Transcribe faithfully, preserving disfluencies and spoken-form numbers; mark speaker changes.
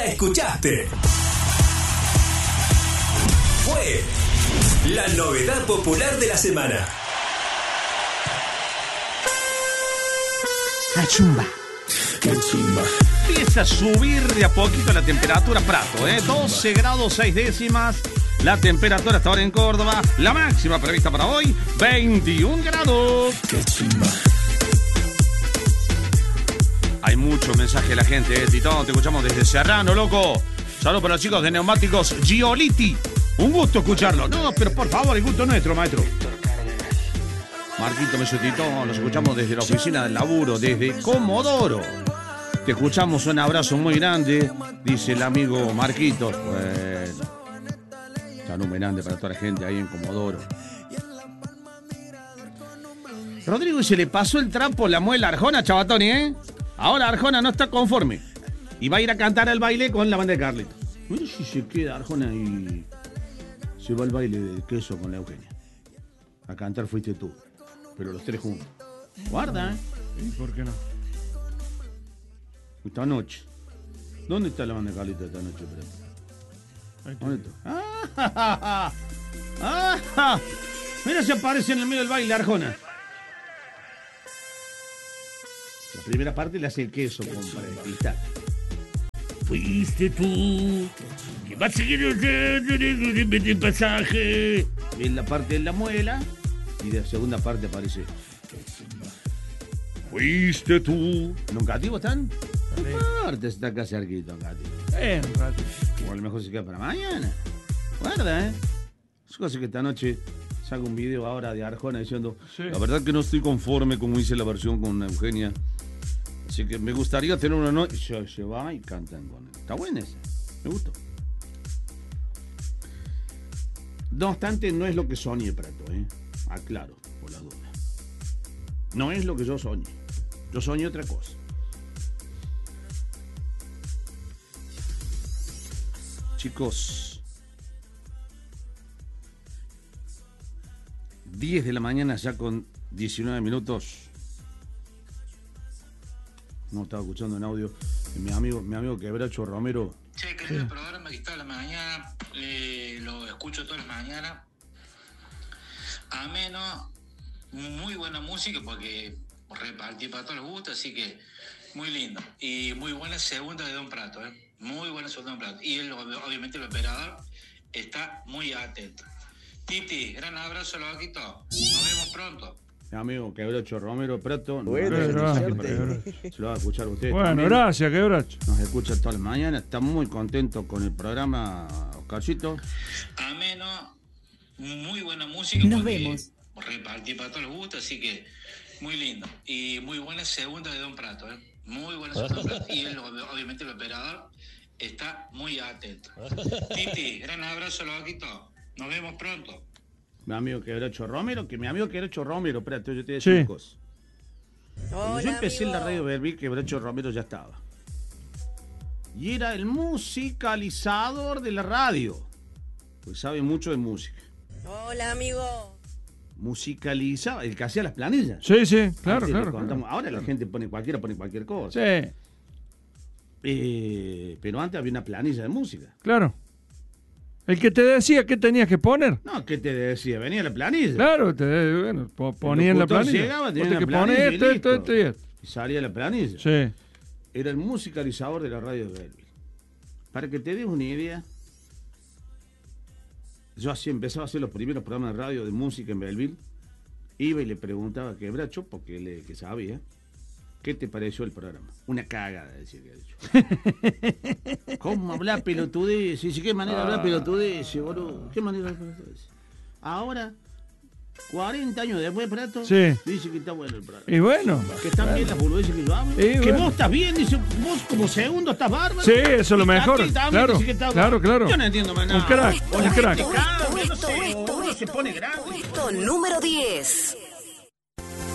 Speaker 1: escuchaste. Fue la novedad popular de la semana.
Speaker 2: Cachumba.
Speaker 1: Cachumba.
Speaker 3: Empieza a subir de a poquito la temperatura Prato, ¿eh? doce grados seis décimas. La temperatura hasta ahora en Córdoba. La máxima prevista para hoy, veintiún grados.
Speaker 1: Cachumba.
Speaker 3: Hay mucho mensaje de la gente, ¿eh? Tito, te escuchamos desde Serrano, loco. Saludos para los chicos de Neumáticos Gioliti. Un gusto escucharlo. No, pero por favor, el gusto nuestro, maestro. Marquito me Tito, los escuchamos desde la oficina del laburo, desde Comodoro. Te escuchamos, un abrazo muy grande, dice el amigo Marquitos. Bueno, saludo muy grande para toda la gente ahí en Comodoro. Rodrigo, se le pasó el trapo la muela a Arjona, Chavatoni, ¿eh? Ahora Arjona no está conforme. Y va a ir a cantar al baile con la banda de Carlito. Mira si se queda Arjona y se va al baile del queso con la Eugenia. A cantar fuiste tú. Pero los tres juntos. Guarda, ¿eh?
Speaker 4: ¿Y por qué no?
Speaker 3: Esta noche. ¿Dónde está la banda de Carlito esta noche? ¿Dónde está? ¡Ah! ¡Ah! ¡Ah! Mira si aparece en el medio del baile Arjona. La primera parte le hace el queso con para el cristal.
Speaker 4: Fuiste tú que vas a seguir el pasaje.
Speaker 3: En la parte de la muela y de la segunda parte aparece.
Speaker 4: Fuiste tú.
Speaker 3: ¿Los gativos están? Parte está acá cerquita, gatito.
Speaker 4: Eh, un rato.
Speaker 3: O a lo mejor se queda para mañana. Guarda, ¿eh? Es cosa que esta noche saco un video ahora de Arjona diciendo: sí, la verdad que no estoy conforme como hice la versión con Eugenia. Así que me gustaría tener una noche. Se, se va y cantan con él. Está buena esa. Me gustó. No obstante, no es lo que soñé, Prato, ¿eh? Aclaro, por la duda. No es lo que yo soñé. Yo soñé otra cosa. Chicos, diez de la mañana ya con diecinueve minutos. No estaba escuchando en audio. Mi amigo, mi amigo Quebracho Romero.
Speaker 5: Che, querido, el programa que está a la mañana, eh, lo escucho todas las mañanas. Ameno, muy buena música porque repartí para todos los gustos, así que muy lindo. Y muy buena segunda de Don Prato, ¿eh? Muy buena segunda de Don Prato. Y él, obviamente el operador está muy atento. Titi, gran abrazo, loquito. Nos vemos pronto.
Speaker 3: Mi amigo Quebracho Romero Prato.
Speaker 2: Bueno,
Speaker 3: se lo va a escuchar usted.
Speaker 4: Bueno,
Speaker 3: también.
Speaker 4: Gracias, Quebracho.
Speaker 3: Nos escucha todas las mañanas. Está muy contento con el programa, Oscarcito.
Speaker 5: Ameno, muy buena música.
Speaker 2: Nos vemos.
Speaker 5: Repartí para todos los gustos, así que muy lindo. Y muy buena segunda de Don Prato, ¿eh? Muy buena segunda de Don Prato. Y él, obviamente el operador está muy atento. Titi, gran abrazo, loquito. Nos vemos pronto.
Speaker 3: Mi amigo Quebracho Romero, que mi amigo Quebracho Romero, espérate, yo te voy a decir
Speaker 4: Sí.
Speaker 3: una cosa. Cuando
Speaker 2: Hola,
Speaker 3: yo empecé
Speaker 2: amigo.
Speaker 3: en la radio Belville, Quebracho Romero ya estaba. Y era el musicalizador de la radio. Pues sabe mucho de música.
Speaker 2: Hola, amigo.
Speaker 3: Musicalizaba, el que hacía las planillas.
Speaker 4: Sí, sí, claro,
Speaker 3: Antes le
Speaker 4: claro.
Speaker 3: contamos-
Speaker 4: claro.
Speaker 3: Ahora la gente pone cualquiera, pone cualquier cosa.
Speaker 4: Sí,
Speaker 3: Eh, pero antes había una planilla de música.
Speaker 4: claro. El que te decía qué tenías que poner.
Speaker 3: No, ¿qué te decía? Venía la planilla.
Speaker 4: Claro, te, bueno, po- ponía en la
Speaker 3: locutor
Speaker 4: planilla.
Speaker 3: llegaba, tenía
Speaker 4: Vos tenés
Speaker 3: una
Speaker 4: que poner
Speaker 3: planilla y
Speaker 4: esto, esto,
Speaker 3: listo.
Speaker 4: esto y esto.
Speaker 3: Y salía la planilla.
Speaker 4: Sí.
Speaker 3: Era el musicalizador de la radio de Belville. Para que te des una idea, yo así empezaba a hacer los primeros programas de radio de música en Belville. Iba y le preguntaba a Quebracho, porque él que sabía, ¿qué te pareció el programa? Una cagada, decía Quebracho. ¿Cómo hablar pelotudez? Sí, sí, qué manera de hablar pelotudez, boludo. ¿Qué manera de hablar pelotudez? Ahora, cuarenta años después, Prato,
Speaker 4: Sí.
Speaker 3: dice que está bueno el programa.
Speaker 4: Y bueno.
Speaker 3: Que están bien las boludeces que yo hablo.
Speaker 4: Y
Speaker 3: que
Speaker 4: bueno.
Speaker 3: vos estás bien, dice, vos como segundo estás bárbaro.
Speaker 4: Sí, eso es lo
Speaker 3: Y
Speaker 4: mejor.
Speaker 3: Tati también
Speaker 4: Claro,
Speaker 3: dice que está
Speaker 4: claro,
Speaker 3: bárbaro.
Speaker 4: claro.
Speaker 3: Yo no entiendo más nada.
Speaker 4: Un crack,
Speaker 3: O
Speaker 4: un
Speaker 3: la
Speaker 4: crack.
Speaker 3: gente cambia, no
Speaker 2: Puesto,
Speaker 3: sé,
Speaker 2: puesto,
Speaker 3: uno se pone grande.
Speaker 2: Puesto número diez.